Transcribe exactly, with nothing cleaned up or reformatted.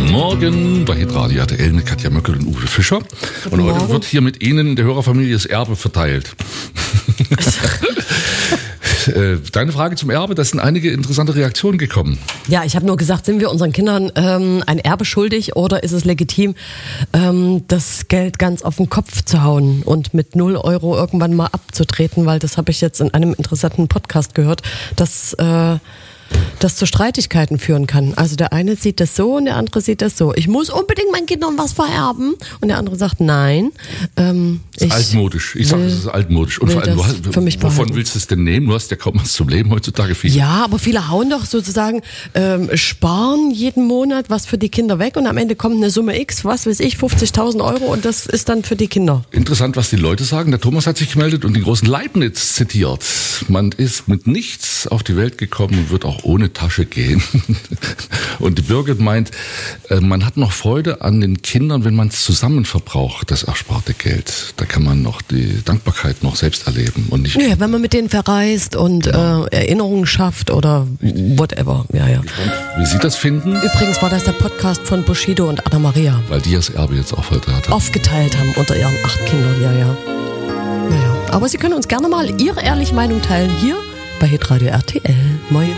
Guten Morgen bei Hitradio R T L mit Katja Möckel und Uwe Fischer. Guten und heute Morgen. wird hier mit Ihnen in der Hörerfamilie das Erbe verteilt. Deine Frage zum Erbe, da sind einige interessante Reaktionen gekommen. Ja, ich habe nur gesagt, sind wir unseren Kindern ähm, ein Erbe schuldig oder ist es legitim, ähm, das Geld ganz auf den Kopf zu hauen und mit null Euro irgendwann mal abzutreten, weil das habe ich jetzt in einem interessanten Podcast gehört, dass äh, das zu Streitigkeiten führen kann. Also der eine sieht das so und der andere sieht das so. Ich muss unbedingt meinen Kindern was vererben. Und der andere sagt, nein. Ähm, das ist altmodisch. Ich sage, es ist altmodisch. Und vor allem, du hast, für mich wovon behalten. willst du es denn nehmen? Du hast ja kaum was zum Leben heutzutage. Viel. Ja, aber viele hauen doch sozusagen, ähm, sparen jeden Monat was für die Kinder weg und am Ende kommt eine Summe X, was weiß ich, fünfzigtausend Euro und das ist dann für die Kinder. Interessant, was die Leute sagen. Der Thomas hat sich gemeldet und den großen Leibniz zitiert. Man ist mit nichts auf die Welt gekommen und wird auch ohne Tasche gehen. Und die Birgit meint, man hat noch Freude an den Kindern, wenn man es zusammen verbraucht, das ersparte Geld. Da kann man noch die Dankbarkeit noch selbst erleben. Und nicht Ja, wenn man mit denen verreist und genau. äh, Erinnerungen schafft oder whatever. Ja, ja. Wie Sie das finden? Übrigens war das der Podcast von Bushido und Anna Maria. Weil die das Erbe jetzt auch verteilt haben. Aufgeteilt haben unter ihren acht Kindern, ja, ja. Naja. Aber Sie können uns gerne mal Ihre ehrliche Meinung teilen hier bei Hitradio R T L. Moin.